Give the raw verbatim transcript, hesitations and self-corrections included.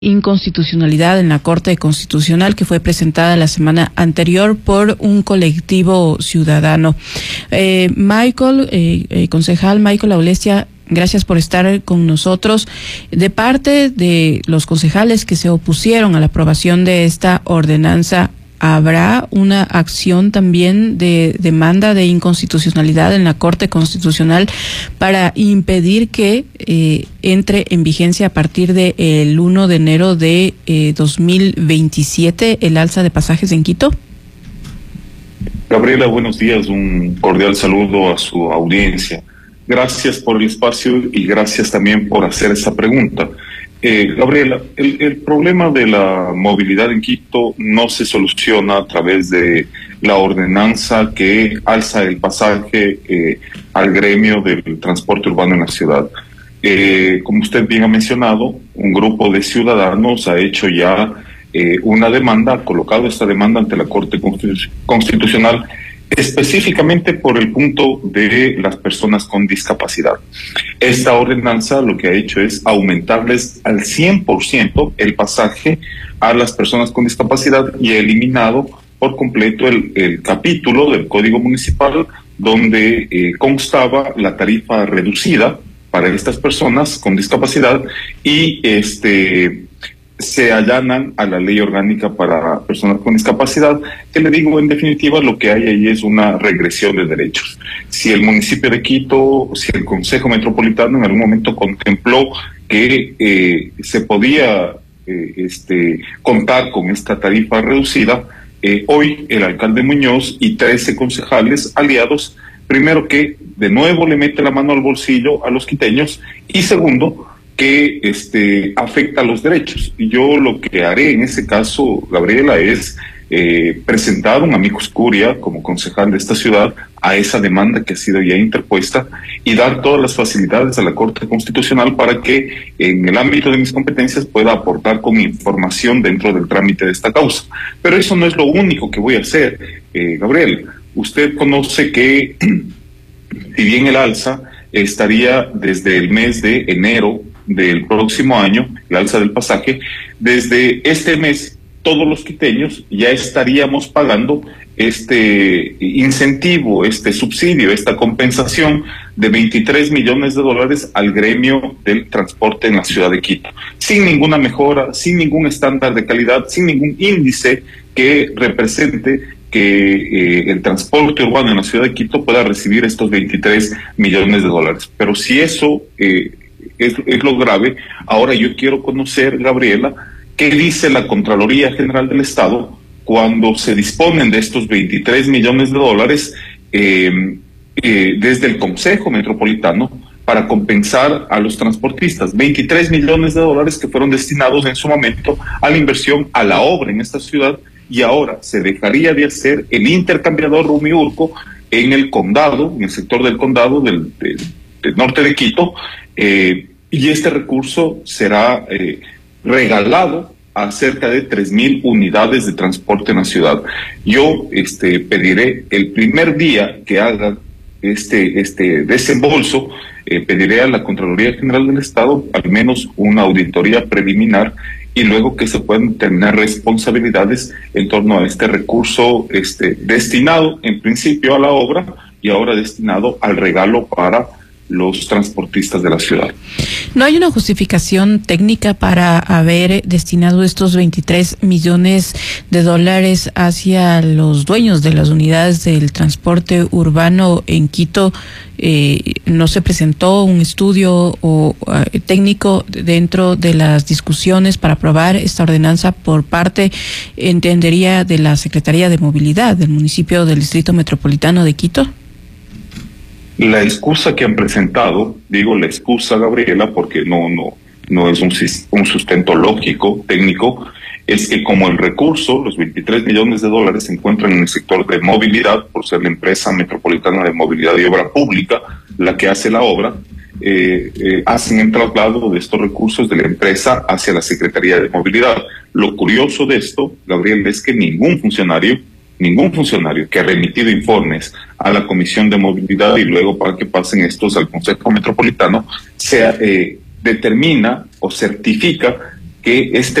Inconstitucionalidad en la Corte Constitucional que fue presentada la semana anterior por un colectivo ciudadano. Eh, Michael, eh, eh, concejal Michael Aulestia, gracias por estar con nosotros. De parte de los concejales que se opusieron a la aprobación de esta ordenanza, ¿habrá una acción también de demanda de inconstitucionalidad en la Corte Constitucional para impedir que eh, entre en vigencia a partir del de uno de enero de eh, dos mil veintisiete el alza de pasajes en Quito? Gabriela, buenos días. Un cordial saludo a su audiencia. Gracias por el espacio y gracias también por hacer esa pregunta. Eh, Gabriela, el, el problema de la movilidad en Quito no se soluciona a través de la ordenanza que alza el pasaje eh, al gremio del transporte urbano en la ciudad. Eh, como usted bien ha mencionado, un grupo de ciudadanos ha hecho ya eh, una demanda, ha colocado esta demanda ante la Corte Constitucional, específicamente por el punto de las personas con discapacidad. Esta ordenanza lo que ha hecho es aumentarles al cien por ciento el pasaje a las personas con discapacidad y ha eliminado por completo el, el capítulo del Código Municipal donde eh, constaba la tarifa reducida para estas personas con discapacidad y este se allanan a la ley orgánica para personas con discapacidad, que le digo, en definitiva, lo que hay ahí es una regresión de derechos. Si el municipio de Quito, si el Consejo Metropolitano en algún momento contempló que eh, se podía eh, este, contar con esta tarifa reducida, eh, hoy el alcalde Muñoz y trece concejales aliados, primero que de nuevo le mete la mano al bolsillo a los quiteños y segundo, que este, afecta a los derechos. Y yo lo que haré en ese caso, Gabriela, es eh, presentar un amicus curia como concejal de esta ciudad a esa demanda que ha sido ya interpuesta y dar todas las facilidades a la Corte Constitucional para que en el ámbito de mis competencias pueda aportar con información dentro del trámite de esta causa. Pero eso no es lo único que voy a hacer, eh, Gabriel. Usted conoce que si bien el alza estaría desde el mes de enero del próximo año, el alza del pasaje, desde este mes todos los quiteños ya estaríamos pagando este incentivo, este subsidio, esta compensación de veintitrés millones de dólares al gremio del transporte en la ciudad de Quito, sin ninguna mejora, sin ningún estándar de calidad, sin ningún índice que represente que eh, el transporte urbano en la ciudad de Quito pueda recibir estos veintitrés millones de dólares. Pero si eso eh, Es, es lo grave. Ahora yo quiero conocer, Gabriela, qué dice la Contraloría General del Estado cuando se disponen de estos veintitrés millones de dólares eh, eh, desde el Consejo Metropolitano para compensar a los transportistas. veintitrés millones de dólares que fueron destinados en su momento a la inversión, a la obra en esta ciudad, y ahora se dejaría de hacer el intercambiador Rumiurco en el condado, en el sector del condado del, del, del norte de Quito, eh, y este recurso será eh, regalado a cerca de tres mil unidades de transporte en la ciudad. Yo este, pediré el primer día que haga este, este desembolso, eh, pediré a la Contraloría General del Estado al menos una auditoría preliminar y luego que se puedan determinar responsabilidades en torno a este recurso este, destinado en principio a la obra y ahora destinado al regalo para los transportistas de la ciudad. ¿No hay una justificación técnica para haber destinado estos veintitrés millones de dólares hacia los dueños de las unidades del transporte urbano en Quito? Eh, ¿No se presentó un estudio o uh, técnico dentro de las discusiones para aprobar esta ordenanza por parte, entendería, de la Secretaría de Movilidad del municipio del Distrito Metropolitano de Quito? La excusa que han presentado, digo la excusa, Gabriela, porque no no no es un, un sustento lógico, técnico, es que como el recurso, los veintitrés millones de dólares, se encuentran en el sector de movilidad, por ser la empresa metropolitana de movilidad y obra pública la que hace la obra, eh, eh, hacen el traslado de estos recursos de la empresa hacia la Secretaría de Movilidad. Lo curioso de esto, Gabriel, es que ningún funcionario ningún funcionario que ha remitido informes a la Comisión de Movilidad y luego para que pasen estos al Consejo Metropolitano, se eh, determina o certifica que este